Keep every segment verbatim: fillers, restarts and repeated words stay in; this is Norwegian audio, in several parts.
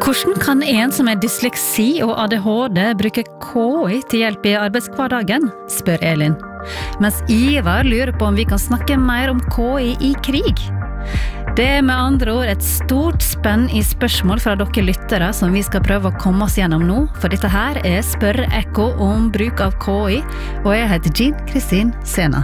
Hvordan kan en som er dysleksi og A D H D bruke K I til hjelp i arbeidshverdagen, spør Elin. Mens Ivar lurer på om vi kan snakke mer om K I i krig. Det er med andre ord et stort spenn i spørsmål fra dere lyttere som vi skal prøve å komme oss gjennom nå, for dette her er Spør Ekko om bruk av K I, og jeg heter Jean Kristin Sena.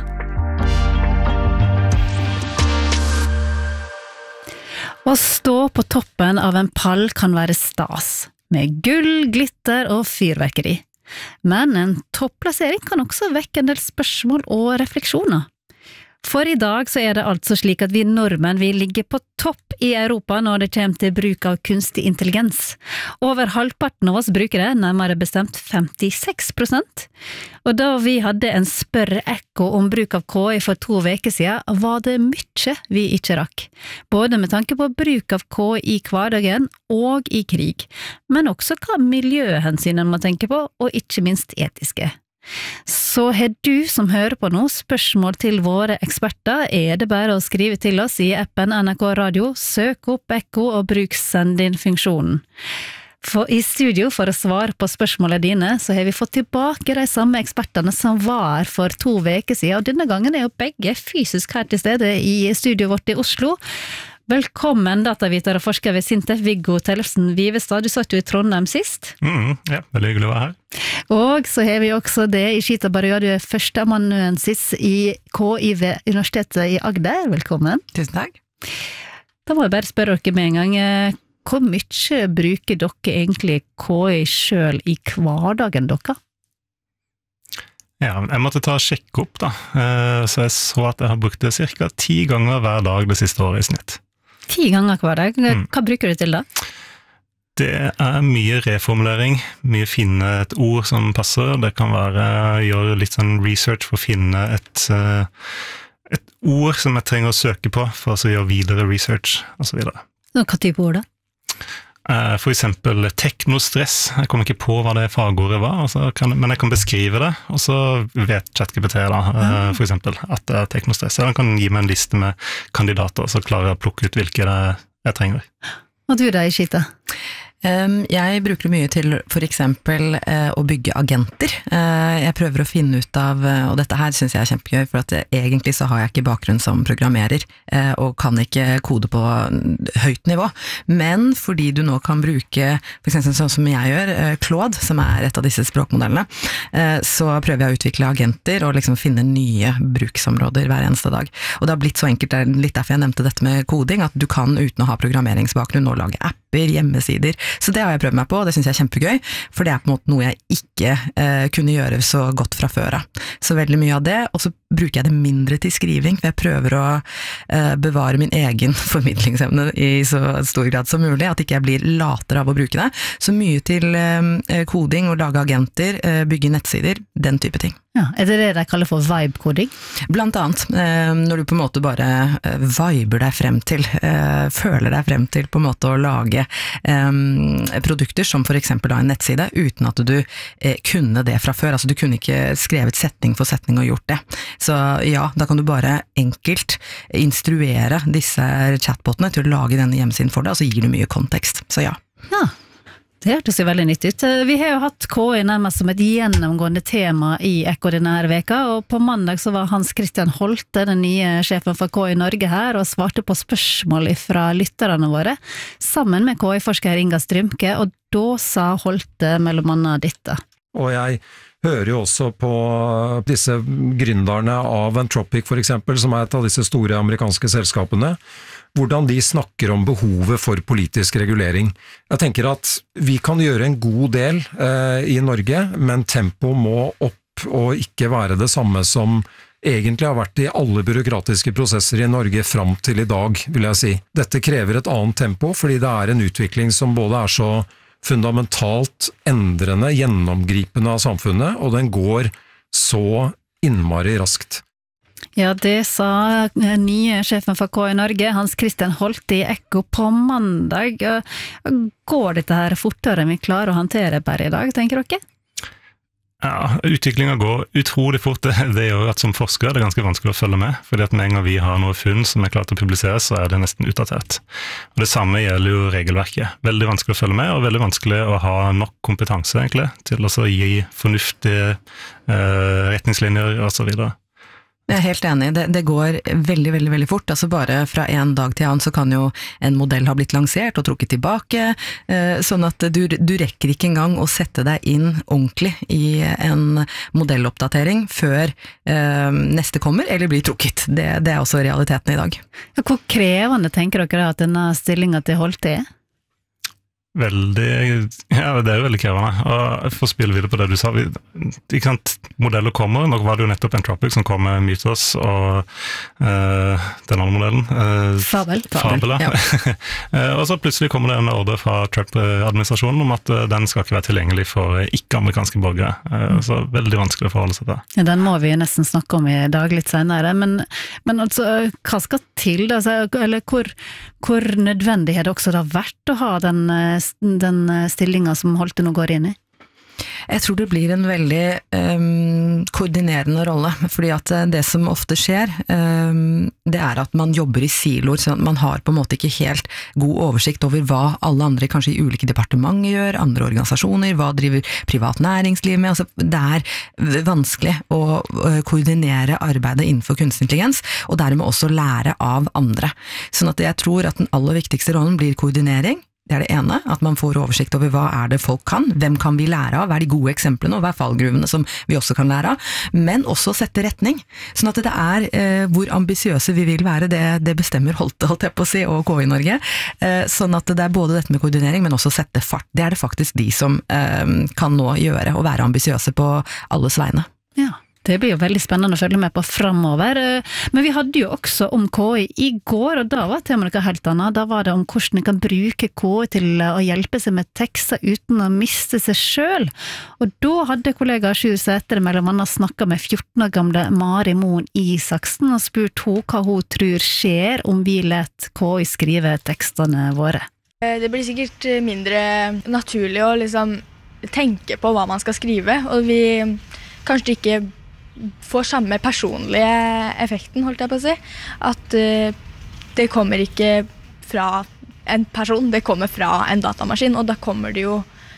Å stå på toppen av en pall kan være stas, med gull, glitter og fyrverkeri. Men en topplassering kan også vekke en del spørsmål og refleksjoner. For i dag så er det altså slik at vi nordmenn vi ligger på topp i Europa når det kommer til bruk av kunstig intelligens. Over halvparten av oss bruker det, nærmere bestemt femtiseks prosent. Og da vi hadde en Spør Ekko om bruk av K I for to veker siden, var det mye vi ikke rakk. Både med tanke på bruk av K I i hverdagen og i krig, men også hva miljøhensynene må tenke på, og ikke minst etiske. Så har du som hører på nå spørsmål til våre eksperter, er det bare å skrive til oss i appen N R K Radio, søk opp Ekko og bruk send inn-funksjonen. For i studio for å svare på spørsmålene dine, så har vi fått tilbake de samme ekspertene som var her for to veker siden, og denne gangen er jo begge fysisk her til stede i studio vårt i Oslo. Velkommen datavitere og forsker ved Sintef, Viggo Tellefsen Vivestad. Du satt jo i Trondheim sist. Mm, ja, veldig hyggelig å være her. Og så har vi også det i Skita Barøya, du er førsteamanuensis i K I ved Universitetet i Agder. Velkommen. Tusen takk. Da må jeg bare spørre dere med en gang, hvor mye bruker dere egentlig K I selv i hverdagen dere? Ja, jeg måtte ta og sjekke opp da, så jeg så at jeg har brukt det cirka ti ganger hver dag det siste året i snitt. Ti ganger hver dag? Hva mm. bruker du til da? Det er mye reformulering, mye finne et ord som passer. Det kan være gjøre litt sånn research for å finne et, et ord som jeg trenger å søke på for å gjøre videre research og så videre. Hva type ord da? For eksempel teknostress. Jeg kommer ikke på hva det fagordet var, kan, men jeg kan beskrive det, og så vet ChatGPT da, for eksempel, at det er teknostress. Den kan gi meg en liste med kandidater, så klarer jeg å plukke ut hvilke det jeg trenger. Og du da, Ishita? Um, jeg bruker det mye til for eksempel uh, å bygge agenter. Uh, jeg prøver å finne ut av, uh, og dette her synes jeg er kjempegøy, for at uh, egentlig så har jeg ikke bakgrunn som programmerer, uh, og kan ikke kode på høyt nivå. Men fordi du nå kan bruke, for eksempel sånn som jeg gjør, uh, Claude, som er et av disse språkmodellene, uh, så prøver jeg å utvikle agenter og liksom finne nye bruksområder hver eneste dag. Og det har blitt så enkelt, det er litt derfor jeg nevnte dette med koding, at du kan uten å ha programmeringsbakgrunn nå lage apper, hjemmesider. Så det har jeg prøvd meg på, og det synes jeg er kjempegøy, for det er på en måte noe jeg ikke eh, kunne gjøre så godt fra før av. Så veldig mye av det, og så bruker jeg det mindre til skriving, for jeg prøver å eh, bevare min egen formidlingsevne i så stor grad som mulig, at ikke jeg blir latere av å bruke det. Så mye til eh, koding og lage agenter, eh, bygge nettsider, den type ting. Ja, er det det de kaller for vibe-koding? Blant annet, eh, når du på en måte bare eh, viber deg frem til, eh, føler deg frem til på en måte å lage eh, produkter som for eksempel da en nettside, uten at du eh, kunne det fra før. Altså du kunne ikke skrevet setning for setning og gjort det. Så ja, da kan du bare enkelt instruere disse chatbotene til å lage denne hjemmesiden for deg, og så gir du mye kontekst. Så ja. Ja. Det hørtes jo veldig nytt ut. Vi har jo hatt K I nærmest som et gjennomgående tema i Ekko denne her veka, og på mandag så var Hans Christian Holte, den nye sjefen for K I Norge her, og svarte på spørsmål fra lytterne våre, sammen med K I-forsker Inga Strymke, og da sa Holte mellom annet dette. Og jeg hører jo også på disse gründerne av Anthropic for eksempel, som er et av disse store amerikanske selskapene, hvordan de snakker om behovet for politisk regulering. Jeg tenker at vi kan gjøre en god del eh, i Norge, men tempo må opp og ikke være det samme som egentlig har vært i alle byråkratiske prosesser i Norge fram til i dag, vil jeg si. Dette krever et annet tempo, fordi det er en utvikling som både er så fundamentalt endrende, gjennomgripende av samfunnet, og den går så innmari raskt. Ja, det sa nye sjefen for K I Norge, Hans Christian Holte i Ekko på mandag. Går dette her fortere enn vi klarer å håndtere bare i dag, tenker dere? Ja, utviklingen går utrolig fort. Det, det gjør at som forsker er det ganske vanskelig å følge med, fordi at med en gang vi har noe funn som er klart å publiseres, så er det nesten utdatert. Og det samme gjelder jo regelverket. Veldig vanskelig å følge med, og veldig vanskelig å ha nok kompetanse egentlig, til å gi fornuftige eh, retningslinjer og så videre. Jeg er helt enig, det, det går veldig, veldig, veldig fort. Altså bare fra en dag til annen så kan jo en modell ha blitt lansert og trukket tilbake, eh, sånn at du, du rekker ikke engang å sette deg inn ordentlig i en modelloppdatering før eh, neste kommer eller blir trukket. Det, det er også realiteten i dag. Ja, hvor krevende tenker dere at denne stillingen til Holte er? Veldig, ja det er jo veldig krevende, og for å spille videre på det du sa, vi, ikke sant, modeller kommer, nå var det jo nettopp Entropic som kom med Mythos og uh, den andre modellen. Uh, Fabel. Fabel, ja. uh, og så plutselig kommer det en ordre fra Trump-administrasjonen om at uh, den skal ikke være tilgjengelig for ikke-amerikanske borgere, uh, så veldig vanskelig å forholde seg til. Ja, den må vi nesten snakke om i dag litt senere, men, men altså, hva skal til da? Eller hvor, hvor nødvendig har det også da vært å ha den den stillingen som Holte nå går inn i? Jeg tror det blir en veldig um, koordinerende rolle, fordi at det som ofte skjer, um, det er at man jobber i siloer, så man har på en måte ikke helt god oversikt over hva alle andre, kanskje i ulike departementer gjør, andre organisasjoner, hva driver privat næringsliv med, altså det er vanskelig å koordinere arbeidet innenfor kunstig intelligens, og dermed også lære av andre. Sånn at jeg tror at den aller viktigste rollen blir koordinering. Det er det ene, at man får oversikt over hva er det folk kan, hvem kan vi lære av, hva er de gode eksemplene, og hva er fallgruvene som vi også kan lære av, men også sette retning, sånn at det er eh, hvor ambisiøse vi vil være, det, det bestemmer Holte, holdt jeg på å si, og K I Norge, eh, sånn at det er både dette med koordinering, men også sette fart. Det er det faktisk de som eh, kan nå gjøre, og være ambisiøse på alles vegne. Ja. Det blir jo veldig spennende å følge med på fremover, men vi hadde jo også om K I i går, og da var temaet noe helt annet. Da var det om hvordan en kan bruke K I til å hjelpe seg med tekster uten å miste seg selv. Og da hadde kollega Sjur Sætre mellom annet snakket med fjorten år gamle Mari Moen Isaksen og spurt henne hva hun tror skjer om vi let K I skrive tekstene våre. Det blir sikkert mindre naturlig å liksom tenke på hva man skal skrive, og vi kanskje ikke får samme personlige effekten, holdt jeg på å si. At uh, det kommer ikke fra en person, det kommer fra en datamaskin, og da kommer det jo,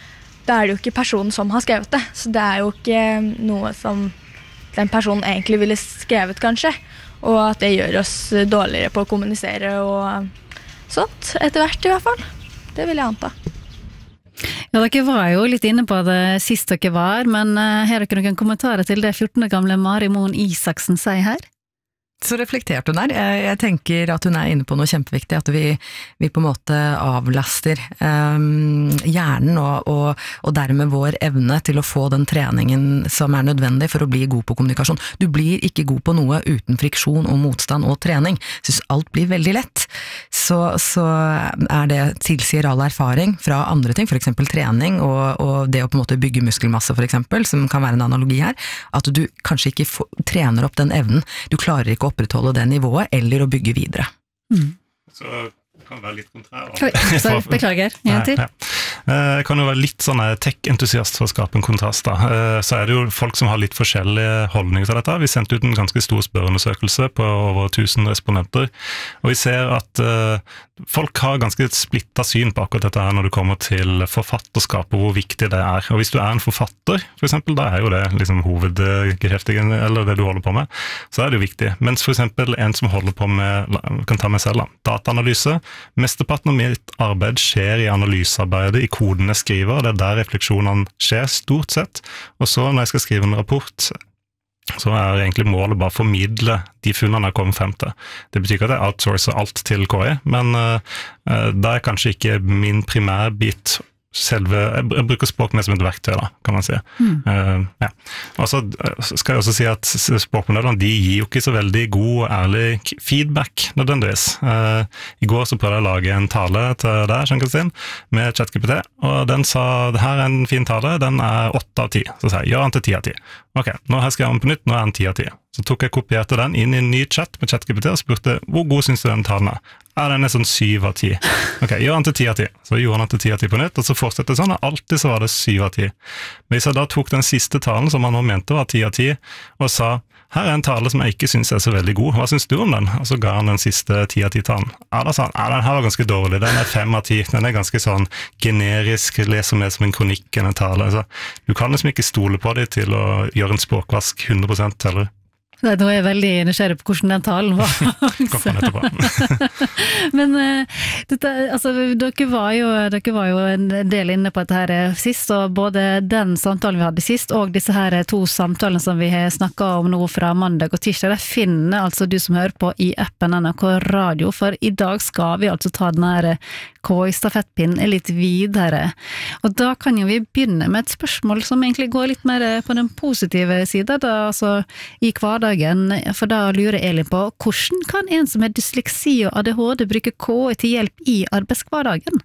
da er det jo ikke personen som har skrevet det, så det er jo ikke noe som den personen egentlig ville skrevet kanskje, og at det gjør oss dårligere på å kommunisere og sånt, etter hvert i hvert fall. Det vil jeg anta. Ja, dere var jo litt inne på det sist dere var, men uh, har dere noen kommentarer til det fjorten år gamle Mari Moen Isaksen sier her? Så reflekterte hun der. Jeg, jeg tenker at hun er inne på noe kjempeviktig, at vi, vi på en måte avlaster um, hjernen og, og, og dermed vår evne til å få den treningen som er nødvendig for å bli god på kommunikasjon. Du blir ikke god på noe uten friksjon og motstand og trening. Jeg synes alt blir veldig lett. Så, så er det tilsier all erfaring fra andre ting, for eksempel trening og, og det å på en måte bygge muskelmasse for eksempel, som kan være en analogi her, at du kanskje ikke får, trener opp den evnen. Du klarer ikke å opprettholde det nivået, eller å bygge videre. Mm. Så det kan være litt kontrær. Oi, sorry, beklager. En til. Ja, ja. Jeg kan jo være litt sånn tech-entusiast for å skape en kontrast da. Så er det jo folk som har litt forskjellige holdninger til dette. Vi sendte ut en ganske stor spørreundersøkelse på over tusen respondenter, og vi ser at folk har ganske splittet syn på akkurat dette her når det kommer til forfatterskap og hvor viktig det er. Og hvis du er en forfatter, for eksempel, da er jo det liksom hovedgeheftigen, eller det du holder på med, så er det jo viktig. Mens for eksempel en som holder på med, kan ta meg selv da, dataanalyse, mesteparten av mitt arbeid skjer i analysearbeidet, i koden jeg skriver, det er der refleksjonene skjer stort sett. Og så når jeg skal skrive en rapport, så er egentlig målet bare å formidle de funnene jeg kommer frem til. Det betyr ikke at jeg outsourcer alt til K I, men uh, det er kanskje ikke min primærbit selve, jeg bruker språk mer som et verktøy da, kan man si. Mm. Uh, ja. Og så skal jeg også si at språkmodellene, de gir jo ikke så veldig god og ærlig feedback nødvendigvis. Uh, I går så prøvde jeg å lage en tale til deg, Jean-Christine, med ChatGPT, og den sa, det her er en fin tale, den er åtte av ti. Så sa jeg, ja, den til ti av ti. Ok, nå har jeg skrevet den på nytt, nå er den ti av ti. Så tok jeg kopierte den inn i en ny chat med ChatGPT og spurte, hvor god synes du den talen er? Ja, den er sånn syv av ti. Ok, gjør den til ti av ti. Så gjorde den til ti av ti på nytt, og så fortsetter det sånn, og alltid så var det syv av ti. Men hvis jeg da tok den siste talen, som han nå mente var ti av ti, og sa, her er en tale som jeg ikke synes er så veldig god, hva synes du om den? Og så ga han den siste ti av ti talen. Ja, da sa han, ja, den her var ganske dårlig, den er fem av ti, den er ganske sånn generisk, leser mer som en kronikk enn en tale. Altså, du kan liksom ikke stole på det til å gjøre en språkvask hundre prosent heller. Nei, da er jeg veldig nysgjerrig på hvordan den talen var. Men uh, dette, altså, dere, var jo, dere var jo en del inne på dette her sist, og både den samtalen vi hadde sist, og disse her to samtalene som vi har snakket om nå fra mandag og tirsdag, det finner altså du som hører på i appen N R K Radio, for i dag skal vi altså ta den her K I-stafettpinnen litt videre. Og da kan jo vi begynne med et spørsmål som egentlig går litt mer på den positive siden, da, altså i hverdagen, for da lurer Elin på, hvordan kan en som har dysleksi og A D H D bruke K I til hjelp i arbeidshverdagen?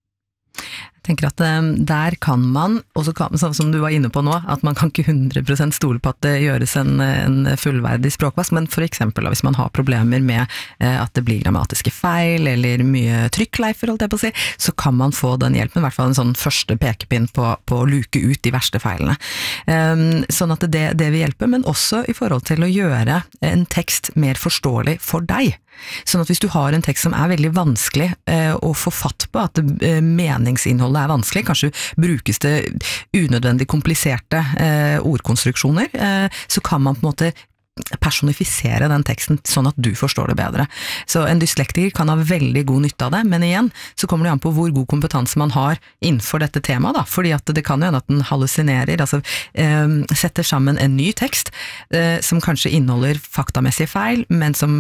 Jeg tenker at der kan man, og så kan, som du var inne på nå, at man kan ikke hundre prosent stole på at det gjøres en, en fullverdig språkvask, men for eksempel hvis man har problemer med at det blir grammatiske feil, eller mye trykkleifer, holdt jeg på å si, så kan man få den hjelpen, i hvert fall en sånn første pekepinn på, på å luke ut de verste feilene. Sånn at det, det vil hjelpe, men også i forhold til å gjøre en tekst mer forståelig for deg. Sånn at hvis du har en tekst som er veldig vanskelig eh, å få fatt på, at eh, meningsinnholdet er vanskelig, kanskje brukes det unødvendig kompliserte eh, ordkonstruksjoner, eh, så kan man på en måte personifisere den teksten sånn at du forstår det bedre. Så en dyslektiker kan ha veldig god nytte av det, men igjen så kommer det an på hvor god kompetanse man har innenfor dette temaet da, fordi at det kan jo hende at den hallusinerer, altså eh, setter sammen en ny tekst eh, som kanskje inneholder faktamessige feil, men som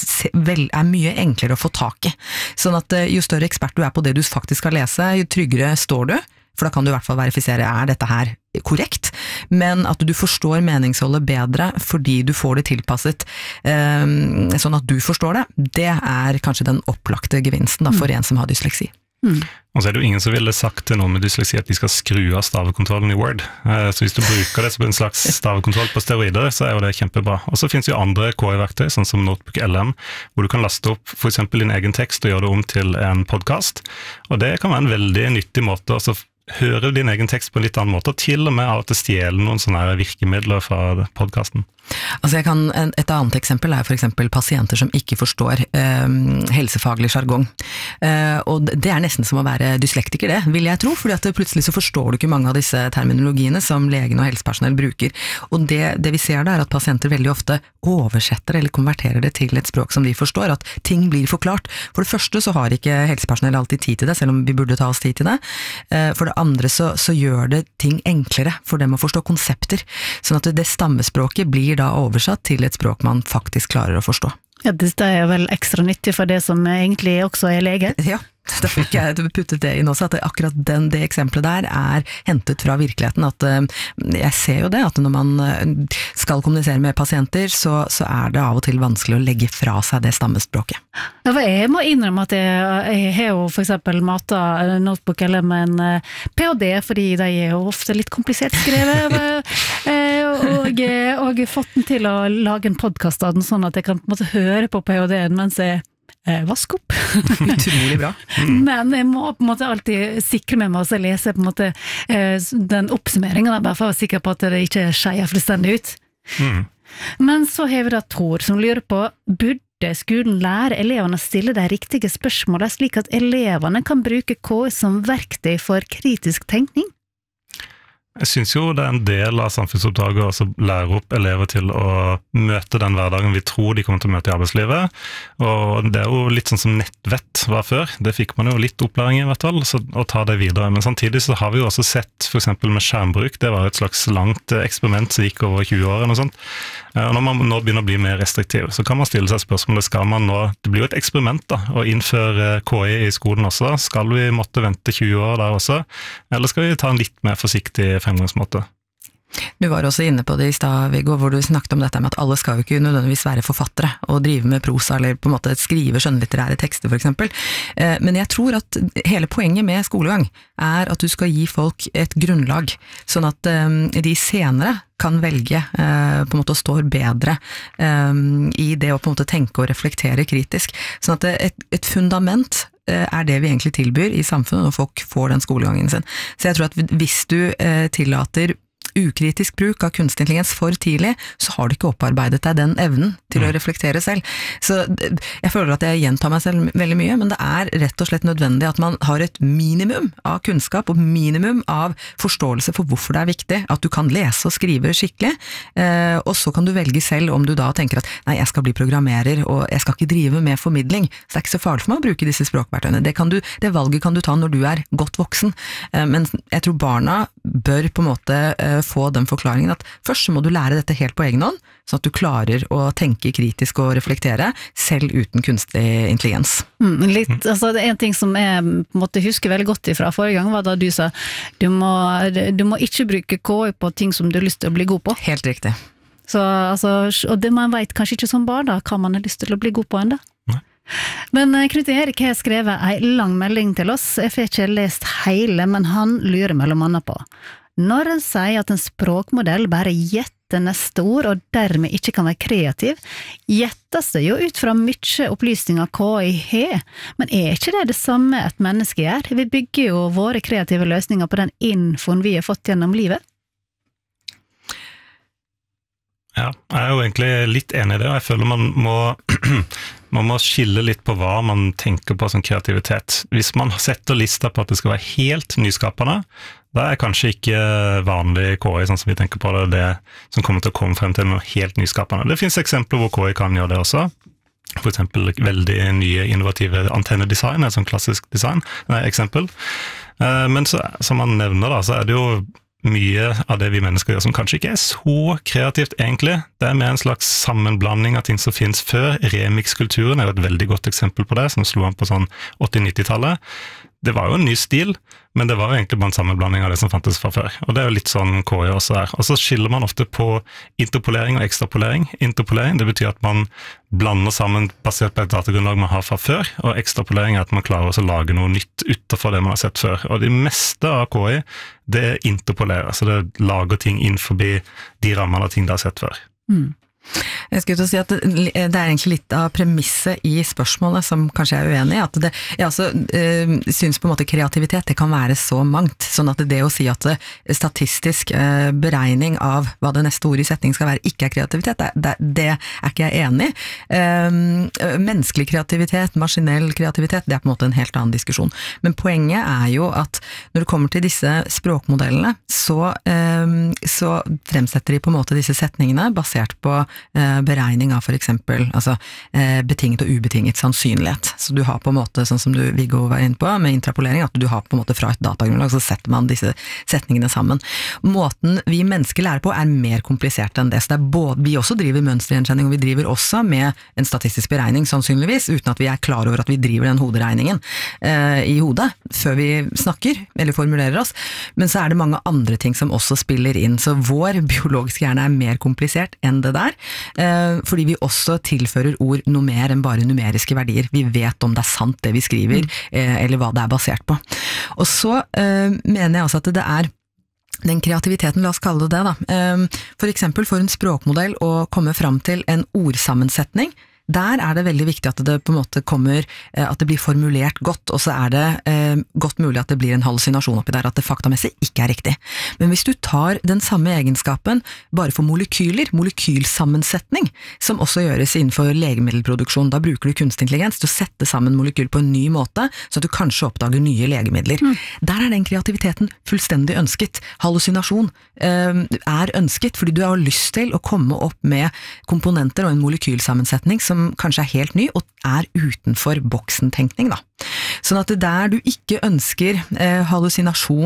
vel er mye enklere å få tak i. Sånn at eh, jo større ekspert du er på det du faktisk skal lese, jo tryggere står du, for da kan du i hvert fall verifisere, er dette her korrekt, men at du forstår meningsholdet bedre fordi du får det tilpasset eh, sånn at du forstår det, det er kanskje den opplagte gevinsten da, for en som har dysleksi. Mm. Og så er det jo ingen som ville sagt til noen med dysleksi at de skal skru av stavekontrollen i Word. Så hvis du bruker det som en slags stavekontroll på steroider, så er jo det kjempebra. Og så finnes jo andre K I-verktøy, sånn som Notebook L M, hvor du kan laste opp for eksempel din egen tekst og gjøre det om til en podcast. Og det kan være en veldig nyttig måte å høre din egen tekst på en litt annen måte, og til og med av at det stjeler noen sånne virkemidler fra podcasten. Altså jeg kan, et annet eksempel er for eksempel pasienter som ikke forstår eh, helsefaglig jargong. Eh, og det er nesten som å være dyslektiker det, vil jeg tro, fordi at plutselig så forstår du ikke mange av disse terminologiene som legen og helsepersonell bruker. Og det, det vi ser da er at pasienter veldig ofte oversetter eller konverterer det til et språk som de forstår, at ting blir forklart. For det første så har ikke helsepersonell alltid tid til det, selv om vi burde ta oss tid til det. Eh, for det andre så, så gjør det ting enklere for dem å forstå konsepter, sånn at det stammespråket blir da oversatt til et språk man faktisk klarer å forstå. Ja, det er vel ekstra nyttig for det som egentlig også er lege. Ja, derfor ikke jeg puttet det inn også, at akkurat den, det eksempelet der er hentet fra virkeligheten, at uh, jeg ser jo det, at når man uh, skal kommunisere med pasienter, så, så er det av og til vanskelig å legge fra seg det stammespråket. Ja, for jeg må innrømme at jeg, jeg har jo for eksempel matet Notebook eller med en uh, P H D, fordi de er jo ofte litt komplisert skrevet, uh, og, og fått den til å lage en podcast av den, sånn at jeg kan på en måte høre på P H D-en mens jeg Eh, vask opp. Utrolig bra. Mm. Men jeg må på en måte alltid sikre meg med å lese på en måte eh, den oppsummeringen, bare for å være sikker på at det ikke skeier fullstendig ut. Mm. Men så har vi da Tor som lurer på, burde skolen lære elevene å stille de riktige spørsmålene, slik at elevene kan bruke K I som verktøy for kritisk tenkning? Jeg synes jo det er en del av samfunnsoppdraget å lære opp elever til å møte den hverdagen vi tror de kommer til å møte i arbeidslivet, og det er jo litt sånn som nettvett var før, det fikk man jo litt opplæring i hvert fall, så å ta det videre, men samtidig så har vi jo også sett for eksempel med skjermbruk, det var et slags langt eksperiment som gikk over tjue år eller noe sånt, og når man nå begynner å bli mer restriktiv, så kan man stille seg spørsmålet, skal man nå, det blir jo et eksperiment da, å innføre K I i skolen også, skal vi måtte vente tjue år der også, eller skal vi ta en litt mer forsiktig fremgangsmåte? Du var også inne på det i stad, Viggo, hvor du snakket om dette med at alle skal jo ikke nødvendigvis være forfattere og drive med prosa, eller på en måte skrive skjønnlitterære tekster for eksempel. Men jeg tror at hele poenget med skolegang er at du skal gi folk et grunnlag, sånn at de senere kan velge på en måte å stå bedre i det å på en måte tenke og reflektere kritisk. Sånn at et, et fundament er det vi egentlig tilbyr i samfunnet når folk får den skolegangen sin. Så jeg tror at hvis du tillater ukritisk bruk av kunstig intelligens for tidlig, så har du ikke opparbeidet deg den evnen til å reflektere selv. Så jeg føler at jeg gjentar meg selv veldig mye, men det er rett og slett nødvendig at man har et minimum av kunnskap og minimum av forståelse for hvorfor det er viktig, at du kan lese og skrive skikkelig, og så kan du velge selv om du da tenker at nei, jeg skal bli programmerer, og jeg skal ikke drive med formidling, så det er ikke så farlig for meg å bruke disse språkverktøyene. Det, kan du, det valget kan du ta når du er godt voksen, men jeg tror barna bør på en måte få den forklaringen at først så må du lære dette helt på egen hånd, sånn at du klarer å tenke kritisk og reflektere, selv uten kunstig intelligens. Mm, litt, altså det er en ting som jeg på en måte husker veldig godt ifra forrige gang, var da du sa, du må, du må ikke bruke K I på ting som du har lyst til å bli god på. Helt riktig. Så, altså, og det man vet kanskje ikke som barn da, hva man har lyst til å bli god på enda. Men Knut Erik har skrevet en lang melding til oss, jeg får ikke lest hele, men han lurer mellom annet på. Når en sier at en språkmodell bare gjetter neste ord, og dermed ikke kan være kreativ, gjettes det jo ut fra mye opplysninger K I har, men er ikke det det samme et menneske gjør? Vi bygger jo våre kreative løsninger på den infoen vi har fått gjennom livet. Ja, jeg er jo egentlig litt enig i det, og jeg føler man må, man må skille litt på hva man tenker på som kreativitet. Hvis man setter lista på at det skal være helt nyskapende, da er kanskje ikke vanlig K I, sånn som vi tenker på det, det som kommer til å komme frem til noe helt nyskapende. Det finnes eksempler hvor K I kan gjøre det også. For eksempel veldig nye innovative antennedesign, et sånn klassisk design, nei, eksempel. Men så, som man nevner da, så er det jo mye av det vi mennesker gjør som kanskje ikke er så kreativt egentlig. Det er mer en slags sammenblanding av ting som finnes før. Remix-kulturen er jo et veldig godt eksempel på det, som slo an på sånn åtti-nittitallet. Det var jo en ny stil, men det var jo egentlig bare en sammenblanding av det som fantes fra før. Og det er jo litt sånn K I også er. Og så skiller man ofte på interpolering og ekstrapolering. Interpolering, det betyr at man blander sammen basert på et datagrunnlag man har fra før, og ekstrapolering er at man klarer også å lage noe nytt utenfor det man har sett før. Og det meste av K I, det interpolerer, så det lager ting innenfor de rammene av ting det har sett før. Mm. Jeg skulle til å si at det, det er egentlig litt av premisset i spørsmålet som kanskje jeg er uenig i, at det, jeg også øh, synes på en måte kreativitet, det kan være så mangt, sånn at det å si at statistisk øh, beregning av hva det neste ordet i setning skal være ikke er kreativitet, det, det, det er ikke jeg enig i. Uh, menneskelig kreativitet, maskinell kreativitet, det er på en måte en helt annen diskusjon. Men poenget er jo at når det kommer til disse språkmodellene, så, øh, så fremsetter de på en måte disse setningene basert på beregning av for eksempel altså, betinget og ubetinget sannsynlighet. Så du har på en måte, sånn som du, Viggo var inne på, med intrapolering, at du har på en måte fra et datagrunnlag, så setter man disse setningene sammen. Måten vi mennesker lærer på er mer komplisert enn det. Så det er både, vi også driver mønstergjenkjenning, og vi driver også med en statistisk beregning, sannsynligvis, uten at vi er klar over at vi driver den hoderegningen eh, i hodet, før vi snakker, eller formulerer oss. Men så er det mange andre ting som også spiller inn, så vår biologiske hjerne er mer komplisert enn det der, fordi vi også tilfører ord noe mer enn bare numeriske verdier. Vi vet om det er sant det vi skriver, mm. eller hva det er basert på. Og så uh, mener jeg også at det er den kreativiteten, la oss kalle det det da. For eksempel for en språkmodell å komme fram til en ordsammensetning, der er det veldig viktig at det på en måte kommer, at det blir formulert godt, og så er det eh, godt mulig at det blir en hallusinasjon oppi der, at det faktamessig ikke er riktig. Men hvis du tar den samme egenskapen bare for molekyler, molekylsammensetning, som også gjøres innenfor legemiddelproduksjon, da bruker du kunstig intelligens til å sette sammen molekyl på en ny måte, så at du kanskje oppdager nye legemidler. Mm. Der er den kreativiteten fullstendig ønsket. Hallusinasjon eh, er ønsket, fordi du har lyst til å komme opp med komponenter og en molekylsammensetning som kanskje er helt ny, og er utenfor boksen-tenkning da. Sånn at det der du ikke ønsker eh, hallusinasjon,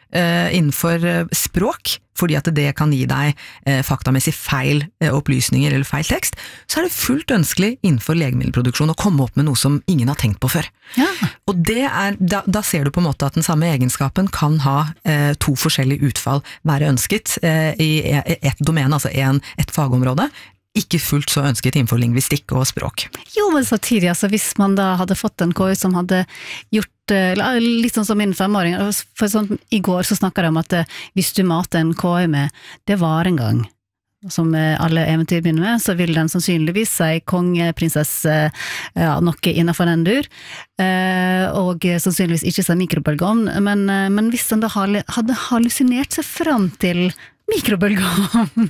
eh, innenfor språk, fordi at det kan gi deg eh, faktamessig feil eh, opplysninger eller feil tekst, så er det fullt ønskelig innenfor legemiddelproduksjon å komme opp med noe som ingen har tenkt på før. Ja. Og det er, da, da ser du på en måte at den samme egenskapen kan ha eh, to forskjellige utfall være ønsket eh, i et domene, altså en, et fagområde, ikke fullt så ønsket innenfor lingvistikk og språk. Jo, men samtidig, altså, hvis man da hadde fått en K I som hadde gjort litt sånn som min femåring, for sånn, i går så snakket de om at hvis du mater en K I med det var en gang, som alle eventyr begynner med, så vil den sannsynligvis si konge, prinsesse, ja, noe innenfor den dur, og sannsynligvis ikke si mikrobølgeovn, men, men hvis den da hadde hallusinert seg fram til mikrobølgeovn,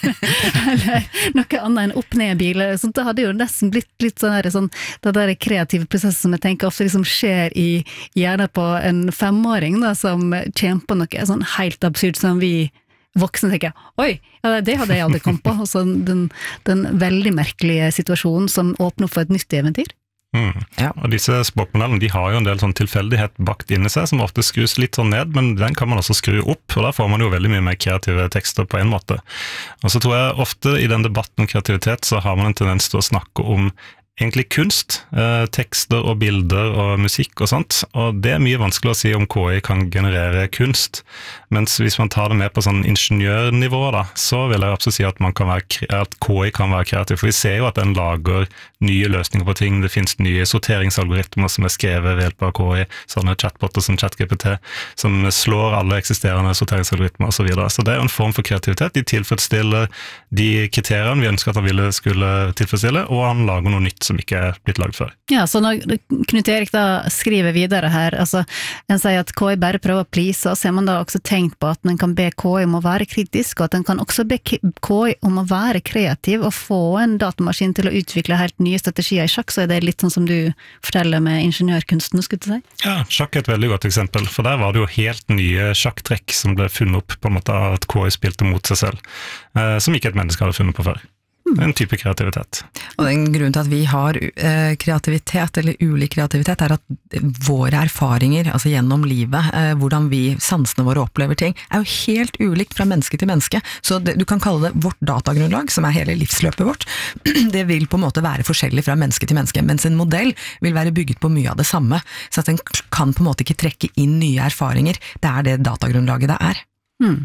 eller noe annet enn opp-ned-bil, sånt, det hadde jo nesten blitt litt sånn, der, sånn det der kreative prosesset som jeg tenker ofte liksom skjer i hjernen på en femåring, da, som kjemper noe sånn helt absurd som vi voksne tenker, oi, ja, det hadde jeg aldri kommet på, og så den, den veldig merkelige situasjonen som åpner for et nytt eventyr. Mm. Ja. Og disse språkmodellene, de har jo en del sånn tilfeldighet bakt inni seg, som ofte skrus litt sånn ned, men den kan man også skru opp, og da får man jo veldig mye mer kreative tekster på en måte. Og så tror jeg ofte i den debatten om kreativitet, så har man en tendens til å snakke om egentlig kunst, eh, tekster og bilder og musikk og sånt, og det er mye vanskelig å si om K I kan generere kunst, mens hvis man tar det med på sånn ingeniørnivå da, så vil jeg absolutt si at, man kan være, at K I kan være kreativ, for vi ser jo at den lager nye løsninger på ting, det finnes nye sorteringsalgoritmer som er skrevet ved hjelp av K I, sånne chatboter som ChatGPT, som slår alle eksisterende sorteringsalgoritmer og så videre, så det er jo en form for kreativitet, de tilfredsstiller de kriteriene vi ønsker at han ville skulle tilfredsstille, og han lager noe nytt som ikke er blitt lagd før. Ja, så når Knut Erik da skriver videre her, altså, en sier at K I bare prøver å please, og så har man da også tenkt på at man kan be K I om å være kritisk, og at man kan også be K I om å være kreativ og få en datamaskin til å utvikle helt nye strategier i sjakk, så er det litt sånn som du forteller med ingeniørkunsten, skulle du si? Ja, sjakk er et veldig godt eksempel, for der var det jo helt nye sjakktrekk som ble funnet opp på en måte av at K I spilte mot seg selv, eh, som ikke et menneske hadde funnet på før. En type kreativitet. Og den grunnen til at vi har eh, kreativitet, eller ulik kreativitet, er at våre erfaringer, altså gjennom livet, eh, hvordan vi, sansene våre opplever ting, er jo helt ulikt fra menneske til menneske. Så det, du kan kalle det vårt datagrunnlag, som er hele livsløpet vårt. Det vil på en måte være forskjellig fra menneske til menneske, mens en modell vil være bygget på mye av det samme. Så at den kan på en måte ikke trekke inn nye erfaringer. Det er det datagrunnlaget det er. Mm.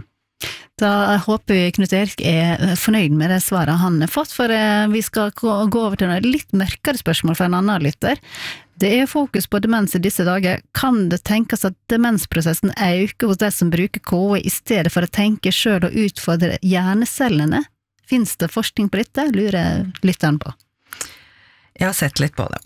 Da håper vi Knut Erik er fornøyd med det svaret han har fått, for vi skal gå over til noe litt mørkere spørsmål for en annen lytter. Det er fokus på demens i disse dager. Kan det tenkes at demensprosessen øker hos de som bruker K I i stedet for å tenke selv og utfordre hjernecellene? Finns det forskning på dette? Lurer lytteren på. Jeg har sett litt på det,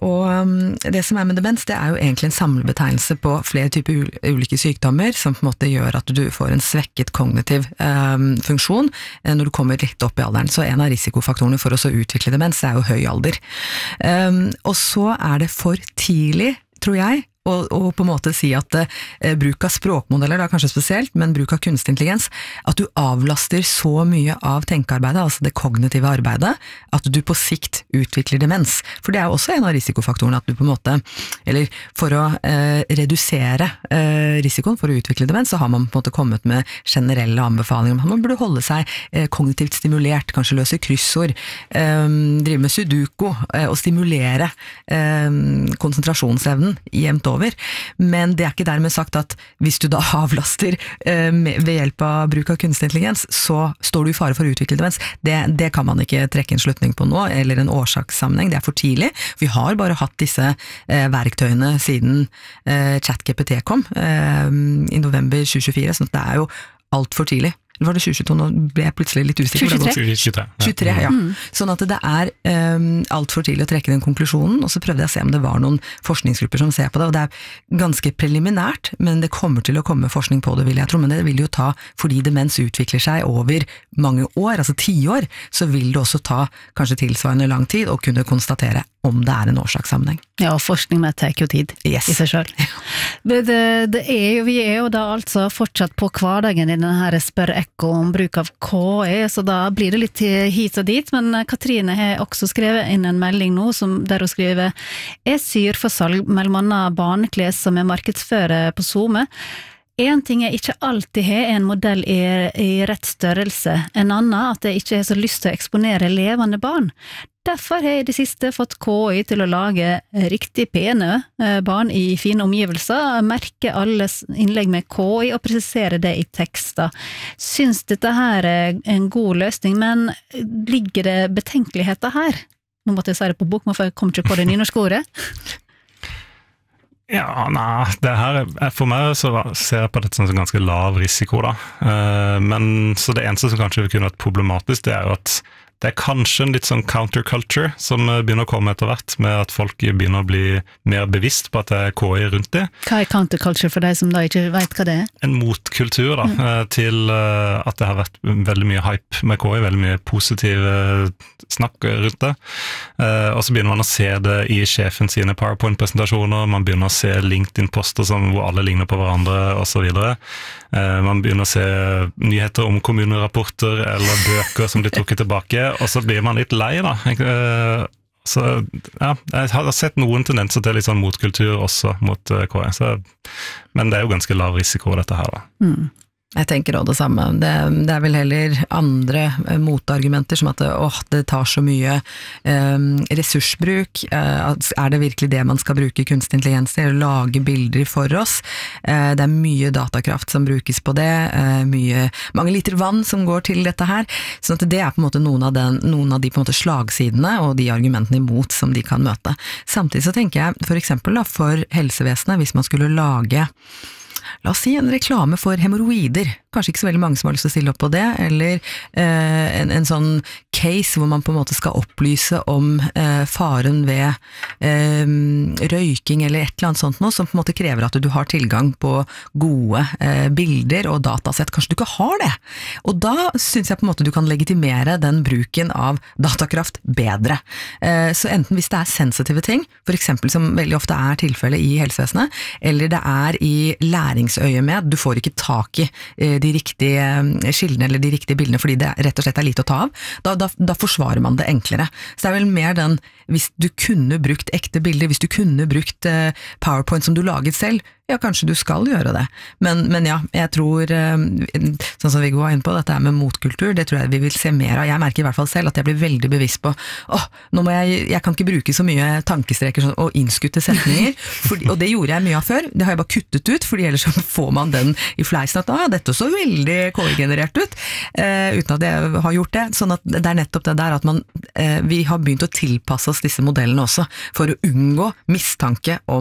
og det som er med demens, det er jo egentlig en samlebetegnelse på flere typer ulike sykdommer, som på en måte gjør at du får en svekket kognitiv um, funksjon når du kommer litt opp i alderen. Så en av risikofaktorene for oss å utvikle demens er jo høy alder. Um, og så er det for tidlig, tror jeg, Og, og på en måte si at eh, bruk av språkmodeller, da kanskje spesielt, men bruk av kunstig intelligens, at du avlaster så mye av tenkearbeidet, altså det kognitive arbeidet, at du på sikt utvikler demens. For det er jo også en av risikofaktorene at du på en måte, eller for å eh, redusere eh, risikoen for å utvikle demens, så har man på en måte kommet med generelle anbefalinger om at man burde holde seg eh, kognitivt stimulert, kanskje løse kryssord, eh, drive med sudoku, eh, og stimulere eh, konsentrasjonsevnen jevnt over. Men det er ikke dermed sagt at hvis du da avlaster eh, ved hjelp av bruk av kunstig intelligens, så står du i fare for å utvikle demens. Det, det kan man ikke trekke en slutning på nå, eller en årsakssammenheng. Det er for tidlig. Vi har bare hatt disse eh, verktøyene siden eh, ChatGPT kom eh, i november tjue tjuefire, så det er jo alt for tidlig. Eller var det tjue tjueto? Nå ble jeg plutselig litt usikker. tjue tjuetre, ja. Mm. Sånn at det er um, alt for tidlig å trekke den konklusjonen, og så prøvde jeg å se om det var noen forskningsgrupper som ser på det, og det er ganske preliminært, men det kommer til å komme forskning på det, vil jeg tro, men det vil jo ta, fordi demens utvikler seg over mange år, altså ti år, så vil det også ta kanskje tilsvarende lang tid å kunne konstatere om det er en årsakssammenheng. Ja, og forskning med tar jo tid yes. i seg selv. Det, det er jo, vi er jo da altså fortsatt på hverdagen i denne her spør-ekko om bruk av K I, så da blir det litt hit og dit, men Katrine har også skrevet inn en melding nå, som, der hun skriver «Jeg syr for salg mellom annet barnekles som er markedsfører på Zoom. En ting er ikke alltid ha en modell i, i rett størrelse, en annen at jeg ikke har så lyst til å eksponere levende barn. Derfor har jeg i det siste fått K I til å lage riktig pene barn i fine omgivelser, merke alle innlegg med K I og presisere det i tekster. Syns dette her er en god løsning, men ligger det betenkeligheter her? Nå måtte jeg si det på bokmål, for jeg kom ikke på det nynorske ordet. Ja, nei, det her, for meg så ser jeg på dette som ganske lav risiko da. Men så det eneste som kanskje kunne vært problematisk, det er jo at det er kanskje en litt sånn counterculture som begynner å komme etter hvert, med at folk begynner å bli mer bevisst på at det er K I rundt det. Hva er counterculture for deg som da ikke vet hva det er? En motkultur da, mm. til at det har vært veldig mye hype med K I, veldig mye positiv snakk rundt det. Og så begynner man å se det i sjefen sine PowerPoint-presentasjoner, man begynner å se LinkedIn-poster som, hvor alle ligner på hverandre, og så videre. Man begynner å se nyheter om kommunerapporter eller bøker som blir trukket tilbake, og så blir man litt lei da. Så ja, jeg har sett noen tendenser til litt sånn motkultur også mot K I, så, men det er jo ganske lav risiko dette her da. Mm. Jeg tenker også det samme. Det, det er vel heller andre motargumenter som at åh, det tar så mye eh, ressursbruk. Eh, er det virkelig det man skal bruke kunstig intelligens til? Å lage bilder for oss? Eh, det er mye datakraft som brukes på det, eh, mye, mange liter vann som går til dette her. Så at det er på en måte noen av, den, noen av de på en måte slagsidene og de argumentene imot som de kan møte. Samtidig så tenker jeg for eksempel da, for helsevesenet, hvis man skulle lage la oss si en reklame for hemorroider, kanskje ikke så veldig mange som har lyst til å stille opp på det, eller eh, en, en sånn case hvor man på en måte skal opplyse om eh, faren ved eh, røyking eller et eller annet sånt noe, som på en måte krever at du har tilgang på gode eh, bilder og datasett. Kanskje du ikke har det? Og da synes jeg på en måte du kan legitimere den bruken av datakraft bedre. Eh, så enten hvis det er sensitive ting, for eksempel som veldig ofte er tilfellet i helsevesenet, eller det er i læringsøye med, du får ikke tak i eh, de riktige skildene eller de riktige bildene, fordi det rett og slett er lite å ta av, da, da, da forsvarer man det enklere. Så det er vel mer den, hvis du kunne brukt ekte bilder, hvis du kunne brukt eh, PowerPoint som du laget selv, ja, kanskje du skal gjøre det. Men, men ja, jeg tror, eh, sånn som Viggo var inne på, dette er med motkultur, det tror jeg vi vil se mer av. Jeg merker i hvert fall selv at jeg blir veldig bevisst på, åh, nå må jeg, jeg kan ikke bruke så mye tankestreker og innskutte setninger, for, og det gjorde jeg mye av før, det har jeg bare kuttet ut, fordi ellers så får man den i fleisen at, ah, dette så veldig K I-generert ut, uh, uten at jeg har gjort det. Sånn at det er nettopp det der at man, uh, vi har begynt å tilpasse oss disse modellene også, for å unngå mistanke om